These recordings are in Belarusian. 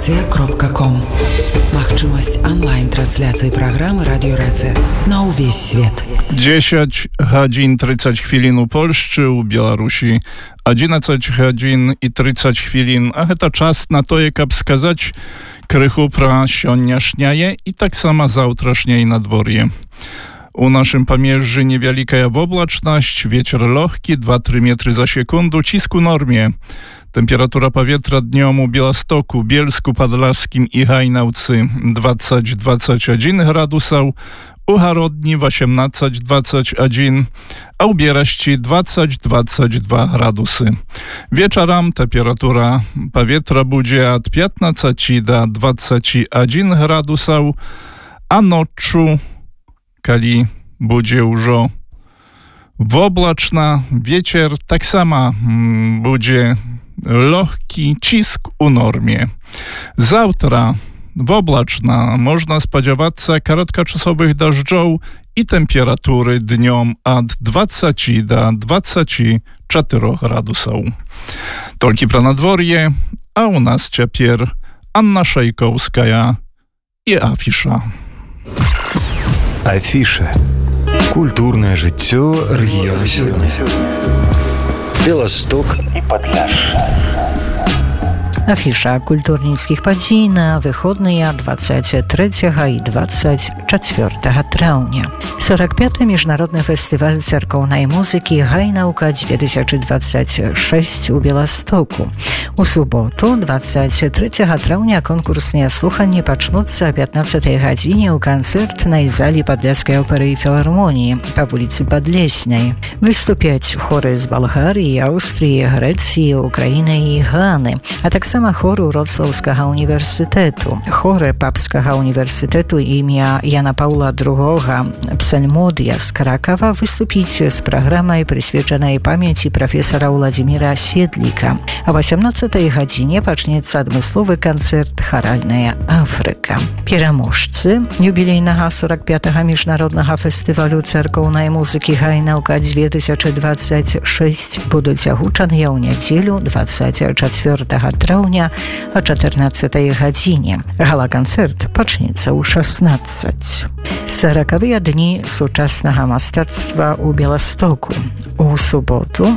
Радиорация.ком. Магчымасць онлайн-трансляцыі праграмы Радиорация на ўвесь свет. 10 godzin 30 chwilin u Polszczy, u Białorusi 11 godzin i 30 chwilin, a to czas na to, jak wskazać krychu pra sioniaszniaje i tak samo zautraśniej na dworje. U naszym pamierzy niewielka oblaczność, wieczór lohki, 2-3 metry za sekundę, cisku normie. Temperatura powietrza dniom u Białegostoku, Bielsku Podlaskim i Hajnałcy 20-21 gradusów, u Harodni 18-21, a u Bieraści 20-22 gradusy. Wieczorem temperatura powietrza będzie od 15 do 21 gradusów, a noczu, kali będzie już oblaczna, wieczór tak samo będzie lohki, cisk u normie. Zawtra oblaczna, można spodziewać się krótkoczasowych deszczów i temperatury dniom od 20 do 24 gradusów. Tolki pra nadworje, a u nas ciapier Anna Szejkowska i Afisza. Афіша. Культурное жыццё рэгіёна сёння. Беласток і Падляшша. Афіша культурніцкіх падзей на выходныя 23 і 24 траўня. 45-й міжнародны фестываль царкоўнай музыкі «Гайнаўка 2026» у Беластоку. У суботу, 23 траўня, конкурсныя слуханні пачнуцца о 15-й гадзіне ў канцэртнай залі Падляшскай оперы і філармоніі па вуліцы Падлеснай. Выступяць хоры з Балгарыі, Аўстрыі, Грэцыі, Украіны і Ганы, а таксама хору Вроцлаўскага універсітэту, хоры Папскага універсітэту імя Яна Паўла II, псальмодыя з Кракава выступіць з праграмай, прысвечанай памяці прафесара Владзіміра Седліка. А 18-й гадзіне пачнецца адмысловы канцэрт «Харальная Афрыка». Пераможцы юбілейнага 45-га міжнароднага фестывалю царкоўнай музыкі «Гайнаўка 2026» будуць агучаныя ў нядзелю 24 траўня о 14-й гадзіне. Гала-канцэрт пачнецца ў 16. 40-выя дні сучаснага мастацтва ў Беластоку. У суботу,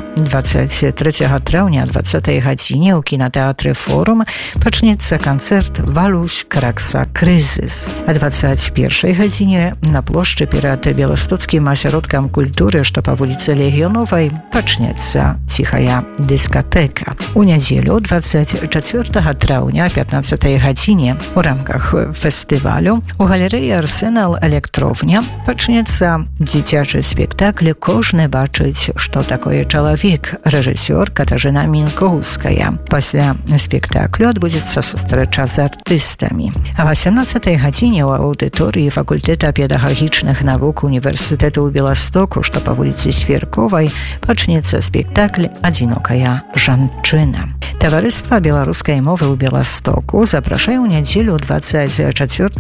23 траўня о 20-й гадзіне ў кінатэатры «Форум» пачнецца канцэрт «Валусь, Кракса, Крызіс». О 21-й гадзіне на плошчы перад Беластоцкім асяродкам культуры, што па вуліцы Легіёновай, пачнецца ціхая дыскатэка. У нядзелю, 24 траўня о 15-й гадзіне у рамках фестывалю у галерэі «Арсенал Электровня» пачнецца дзіцячы спектакль «Кожны бачыць, што такое чалавек», рэжысёр Катажына Мінкоўская. Пасля спектаклю адбудзецца сустрэча з артыстамі. А 18-й гадзіне ў аўдыторыі факультэта педагагічных навук універсітэту ў Беластоку, што па вуліцы Сверковай, пачнецца спектакль «Адзінокая жанчына». Таварыства беларускай мовы ў Беластоку запрашае ў нядзелю 24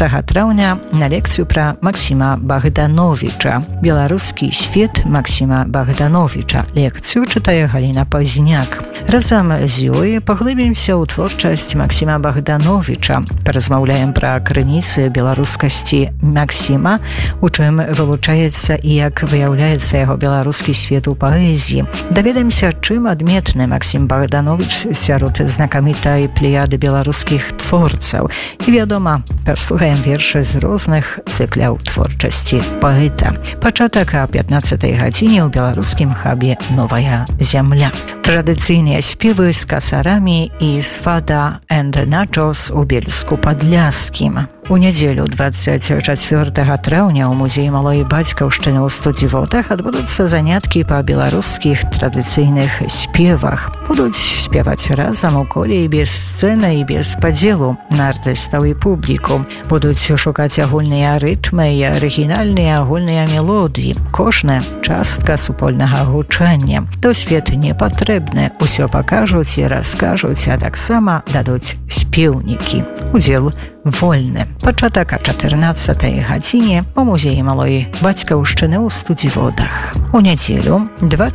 траўня на лекцыю пра Максіма Богдановича. «Беларускі свет» Максіма Богдановича. Лекцыю чытае Галіна Пазняк. Разам з ёй паглыбімся ў творчасць Максіма Богдановича. Паразмаўляем пра крыніцы беларускасці Максіма, у чым вылучаецца і як выяўляецца яго беларускі свет у паэзіі. Даведаемся, чым адметны Максім Богданович сярод знакамітай плеяды беларускіх творцаў. І, вядома, паслухаем вершы з розных цыкляў творчасці паэта. Пачатак о 15-й гадзіне ў беларускім хабе «Новая зямля». Традыцыйныя спевы з касарамі і з фада and nachos у Бельску Падляскім. У нядзелю 24 траўня ў музеі малой бацькаўшчыны ў Студзівотах адбудуцца заняткі па беларускіх традыцыйных спевах. Будуць спяваць разам у коле і без сцэны, і без падзелу на артыстаў і публіку. Будуць шукаць агульныя рытмы і арыгінальныя агульныя мелодыі. Кожная частка супольнага гучання. Досвед не патрэбны. Усё пакажуць і раскажуць, а таксама дадуць спеўнікі. Удзел вольны. Пачатак о 14 гадзіне у музеі малой бацькаўшчыны ў Студзіводах. У нядзелю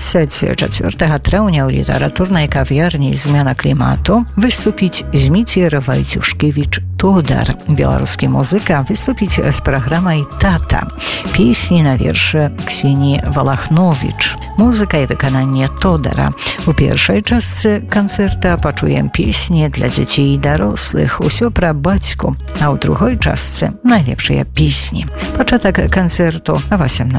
24 траўня ў літаратурнай кав'ярні «Змена клімату» выступіць Зміцер Вайцюшкевіч Тодар. Беларускі музыка выступіць з праграмай «Тата». Песні на вершы Ксеніі Валахновіч. Музыка і выкананне Тодара. У першай частцы канцэрта пачуем песні для дзяцей і дарослых, усё пра бацьку, а ў другой частцы найлепшыя песні. Пачатак канцэрту о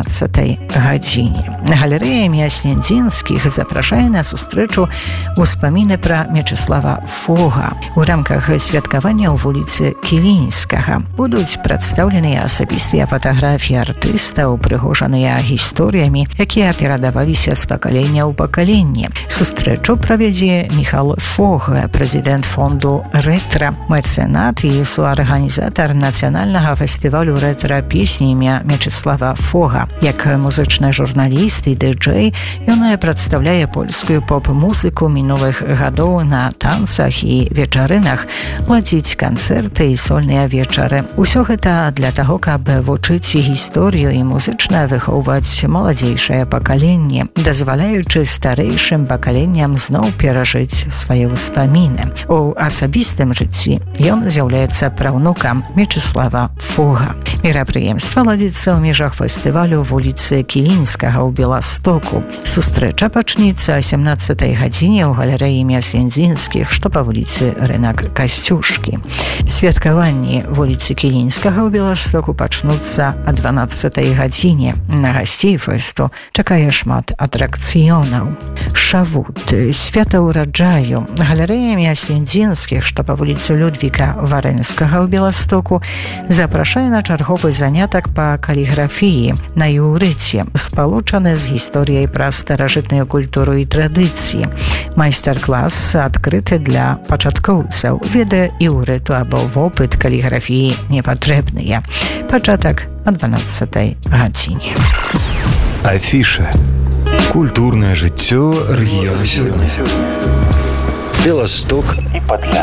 18 гадзіне. Галерэя імя Снядзінскіх запрашае на сустрэчу ўспаміны пра Мячеслава Фога. У рамках святкавання ў вуліцы Кілінскага будуць прадстаўленыя асабістыя фатаграфіі артыста, упрыгожаныя гісторыямі, якія перадаваліся з пакалення ў пакаленне. Сустрэчу правядзе Міхал Фог, прэзідэнт фонду «Рэтра», мэцэнат і суарганізатар нацыянальнага фестывалю рэтра-песні імя Мячеслава Фога. Як музычны журналіст і дыджэй, ён прадстаўляе польскую поп-музыку мінулых гадоў на танцах і вечарынах, ладзіць канцэрты і сольныя вечары. Усё гэта для таго, каб вучыць гісторыю і музычна выхоўваць маладзейшае пакаленне, дазваляючы старэйшым пакаленням зноў перажыць свае ўспаміны. У асабістым жыцці ён з'яўляецца праўнукам Мячеслава Фога. Мерапрыемства ладзіцца ў межах фестывалю вуліцы Кілінскага ў Беластоку. Сустрэча пачнецца о 17 гадзіне ў галерэі імя Снядзінскіх, што па вуліцы Рынак Касцюшкі. Святкаванні вуліцы Кілінскага ў Беластоку пачнуцца о 12 гадзіне. На гасцей фэсту чакае шмат атракцыёнаў. Шавут, свята ўраджаю. Галерэя імя Снядзінскіх, што па вуліцы Людвіка Варэнскага ў Беластоку, запрашае на чарговы занятак па каліграфіі на іўрыце, спалучаны з гісторыяй пра старажытную культуру і традыцыі. Майстар-клас адкрыты для пачаткоўцаў. Веды іўрыту або вопыт каліграфіі не патрэбныя. Пачатак о 12 гадзіне. Афіша. Культурнае жыццё рэгіёну сёння. Беласток і Падляшша.